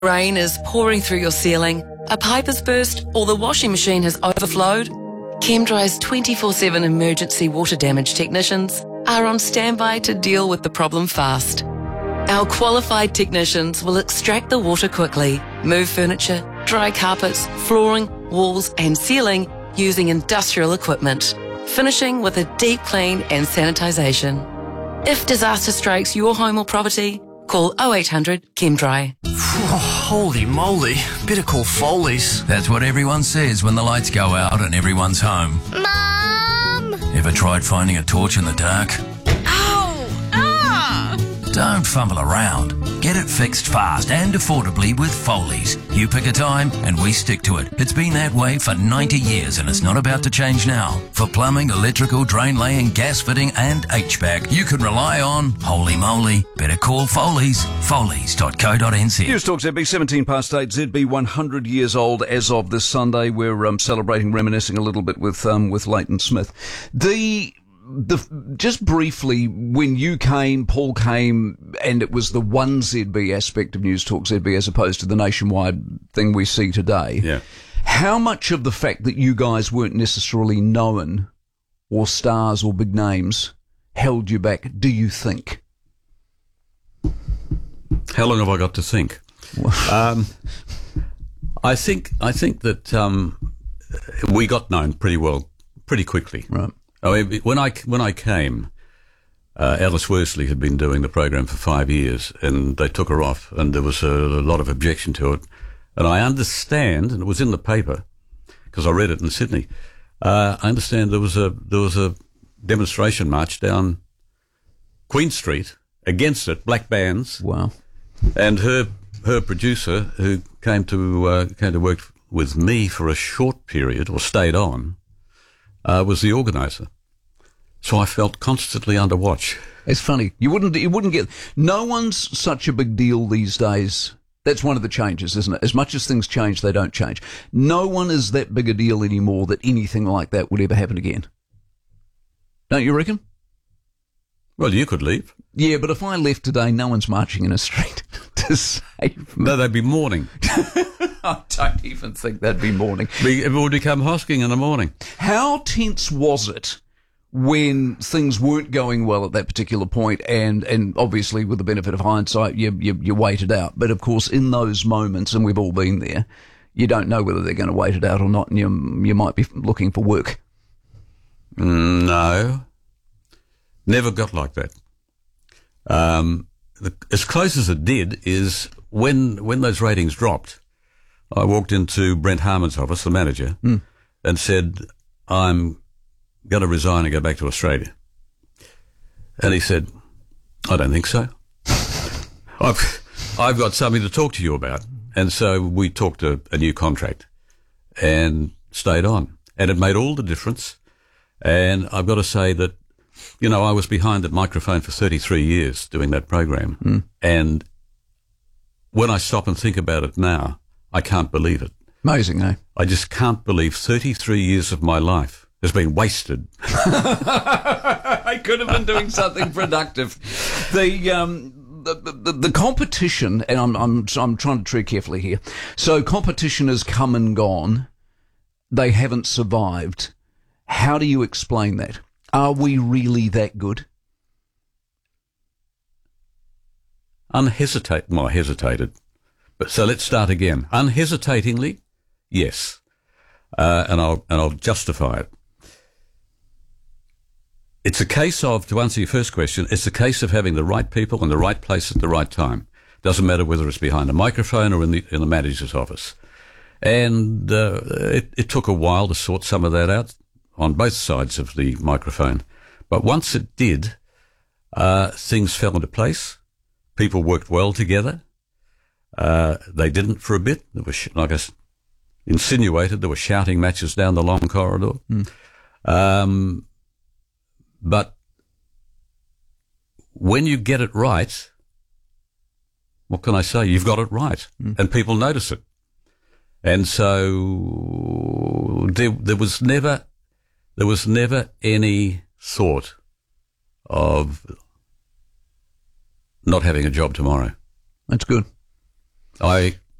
Rain is pouring through your ceiling, a pipe has burst, or the washing machine has overflowed, ChemDry's 24/7 emergency water damage technicians are on standby to deal with the problem fast. Our qualified technicians will extract the water quickly, move furniture, dry carpets, flooring, walls and ceiling using industrial equipment, finishing with a deep clean and sanitisation. If disaster strikes your home or property, call 0800 ChemDry. Holy moly, better call Foley's. That's what everyone says when the lights go out and everyone's home. Mom! Ever tried finding a torch in the dark? Ow! Ah! Don't fumble around. Get it fixed fast and affordably with Foley's. You pick a time and we stick to it. It's been that way for 90 years and it's not about to change now. For plumbing, electrical, drain laying, gas fitting and HVAC, you can rely on, holy moly, better call Foley's. Foley's.co.nz. News Talk ZB, 8 ZB 100 years old as of this Sunday. We're celebrating, reminiscing a little bit with Leighton Smith. Just briefly, when you came, Paul came, and it was the one ZB aspect of News Talk ZB as opposed to the nationwide thing we see today. Yeah. How much of the fact that you guys weren't necessarily known or stars or big names held you back, do you think? How long have I got to think? I think that we got known pretty well, pretty quickly. Right. I mean, when I came, Alice Worsley had been doing the program for 5 years, and they took her off, and there was a lot of objection to it. And I understand, and it was in the paper because I read it in Sydney. I understand there was a demonstration march down Queen Street against it, black bands. Wow. And her producer, who came to work with me for a short period or stayed on, was the organizer. So I felt constantly under watch. It's funny. You wouldn't get, no one's such a big deal these days. That's one of the changes, isn't it? As much as things change, they don't change. No one is that big a deal anymore that anything like that would ever happen again. Don't you reckon? Well, you could leave. Yeah, but if I left today, no one's marching in a street to save me. No, they'd be mourning. I don't even think that'd be mourning. It would become hosking in the morning. How tense was it when things weren't going well at that particular point, and obviously with the benefit of hindsight, you wait it out. But of course, in those moments, and we've all been there, you don't know whether they're going to wait it out or not, and you might be looking for work. No, never got like that. As close as it did is when those ratings dropped, I walked into Brent Harmon's office, the manager, and said, I'm going to resign and go back to Australia. And he said, I don't think so. I've got something to talk to you about. And so we talked a new contract and stayed on. And it made all the difference. And I've got to say that, you know, I was behind that microphone for 33 years doing that program. And when I stop and think about it now, I can't believe it. Amazing, eh? I just can't believe 33 years of my life has been wasted. I could have been doing something productive. The competition, and I'm trying to tread carefully here. So competition has come and gone. They haven't survived. How do you explain that? Are we really that good? I hesitated. But so let's start again. Unhesitatingly, yes. And I'll justify it. It's a case of, to answer your first question, it's a case of having the right people in the right place at the right time. Doesn't matter whether it's behind a microphone or in the manager's office. And it took a while to sort some of that out on both sides of the microphone. But once it did, things fell into place. People worked well together. They didn't for a bit. There was, like I insinuated, there were shouting matches down the long corridor. But when you get it right, what can I say? You've got it right, and people notice it. And so there was never any thought of not having a job tomorrow. That's good. I